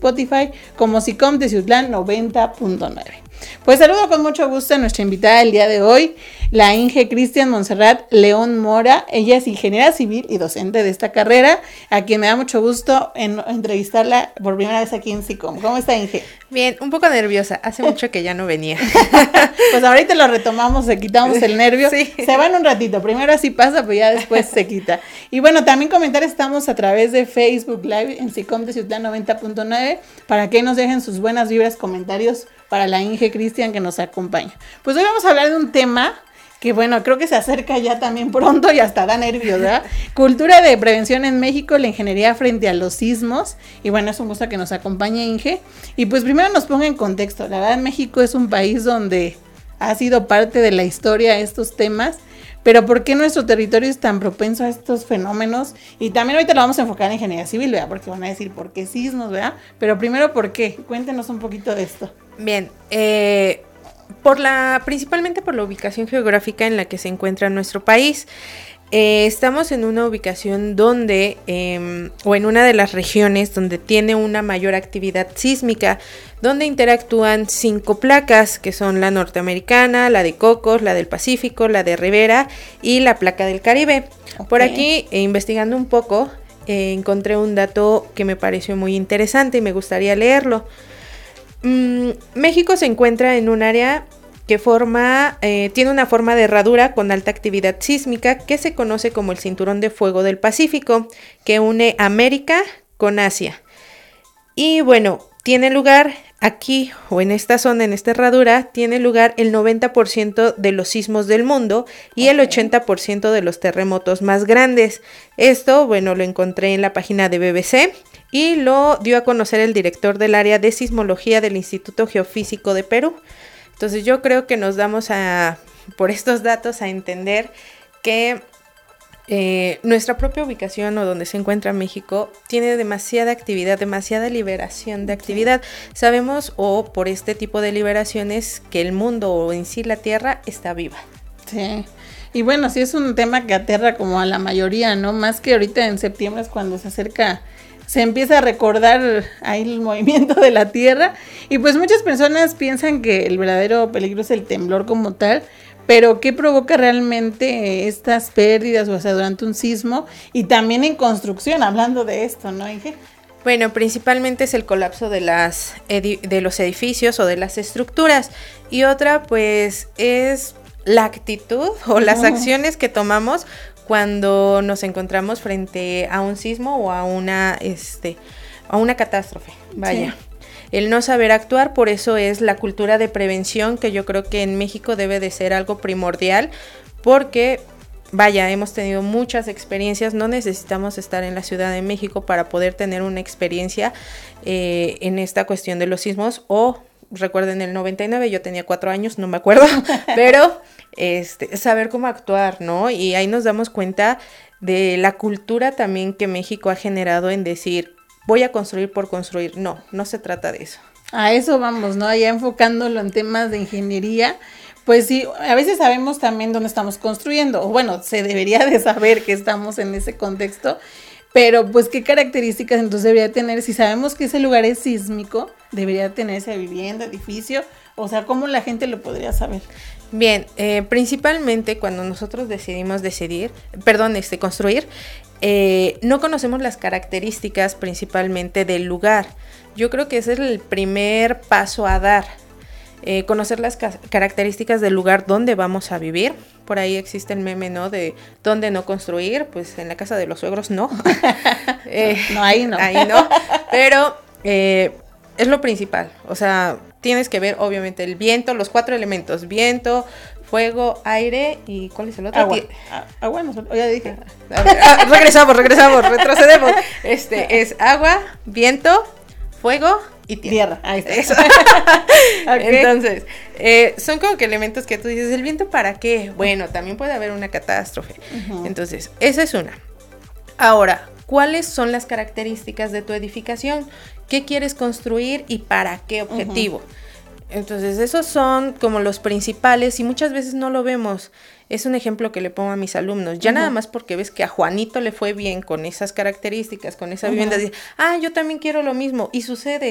Spotify como SICOM Teciutlán 90.9. Pues saludo con mucho gusto a nuestra invitada del día de hoy, la Inge Cristian Montserrat León Mora. Ella es ingeniera civil y docente de esta carrera, a quien me da mucho gusto entrevistarla por primera vez aquí en SICOM. ¿Cómo está, Inge? Bien, un poco nerviosa, hace mucho que ya no venía. Pues ahorita lo retomamos, le quitamos el nervio, sí. Se van un ratito, primero así pasa, pues ya después se quita. Y bueno, también comentar, estamos a través de Facebook Live en SICOM Teciutlán 90.9, para que nos dejen sus buenas vibras, comentarios para la Inge Cristian que nos acompaña. Pues hoy vamos a hablar de un tema que bueno, creo que se acerca ya también pronto y hasta da nervios, ¿verdad? Cultura de prevención en México, la ingeniería frente a los sismos. Y bueno, es un gusto que nos acompañe, Inge. Y pues primero nos ponga en contexto. La verdad, México es un país donde ha sido parte de la historia estos temas, pero ¿por qué nuestro territorio es tan propenso a estos fenómenos? Y también ahorita lo vamos a enfocar en ingeniería civil, ¿verdad? Porque van a decir, ¿por qué sismos, verdad? Pero primero, ¿por qué? Cuéntenos un poquito de esto. Bien, principalmente por la ubicación geográfica en la que se encuentra nuestro país. Estamos en una ubicación donde, o en una de las regiones donde tiene una mayor actividad sísmica, donde interactúan 5 placas, que son la norteamericana, la de Cocos, la del Pacífico, la de Rivera y la placa del Caribe. Okay. Por aquí, investigando un poco, encontré un dato que me pareció muy interesante y me gustaría leerlo. México se encuentra en un área que tiene una forma de herradura con alta actividad sísmica que se conoce como el Cinturón de Fuego del Pacífico, que une América con Asia. Y bueno, tiene lugar aquí, o en esta zona, en esta herradura, tiene lugar el 90% de los sismos del mundo y el 80% de los terremotos más grandes. Esto, bueno, lo encontré en la página de BBC y lo dio a conocer el director del área de sismología del Instituto Geofísico de Perú. Entonces yo creo que nos damos por estos datos a entender que nuestra propia ubicación o donde se encuentra México tiene demasiada actividad, demasiada liberación de actividad. Sabemos por este tipo de liberaciones que el mundo o en sí la Tierra está viva. Sí. Y bueno, sí es un tema que aterra como a la mayoría, ¿no? Más que ahorita en septiembre es cuando se empieza a recordar ahí el movimiento de la Tierra, y pues muchas personas piensan que el verdadero peligro es el temblor como tal, pero ¿qué provoca realmente estas pérdidas, o sea, durante un sismo? Y también en construcción, hablando de esto, ¿no, Inge? Bueno, principalmente es el colapso de los edificios o de las estructuras, y otra pues es la actitud o las acciones que tomamos cuando nos encontramos frente a un sismo o a una catástrofe, vaya. Sí. El no saber actuar, por eso es la cultura de prevención, que yo creo que en México debe de ser algo primordial, porque, vaya, hemos tenido muchas experiencias, no necesitamos estar en la Ciudad de México para poder tener una experiencia en esta cuestión de los sismos, recuerden el 99, yo tenía 4 años, no me acuerdo, pero saber cómo actuar, ¿no? Y ahí nos damos cuenta de la cultura también que México ha generado en decir, voy a construir por construir. No se trata de eso. A eso vamos, ¿no? Ya enfocándolo en temas de ingeniería, pues sí, a veces sabemos también dónde estamos construyendo, o bueno, se debería de saber que estamos en ese contexto, pero pues qué características entonces debería tener, si sabemos que ese lugar es sísmico, debería tener esa vivienda, edificio, o sea, ¿cómo la gente lo podría saber? Bien, principalmente cuando nosotros decidimos construir, no conocemos las características principalmente del lugar. Yo creo que ese es el primer paso a dar, conocer las características del lugar donde vamos a vivir. Por ahí existe el meme, ¿no? De dónde no construir, pues en la casa de los suegros no. No, ahí no. Ahí no, pero es lo principal, o sea, tienes que ver obviamente el viento, los 4 elementos, viento, fuego, aire y ¿cuál es el otro? Agua, no, ya dije. Regresamos, retrocedemos. Es agua, viento, fuego y tierra. Ahí está. Eso. Okay. Entonces, son como que elementos que tú dices, ¿el viento para qué? Bueno, también puede haber una catástrofe. Uh-huh. Entonces, esa es una. Ahora, ¿cuáles son las características de tu edificación? ¿Qué quieres construir y para qué objetivo? Uh-huh. Entonces, esos son como los principales y muchas veces no lo vemos. Es un ejemplo que le pongo a mis alumnos. Ya nada más porque ves que a Juanito le fue bien con esas características, con esa vivienda, dice, yo también quiero lo mismo. Y sucede.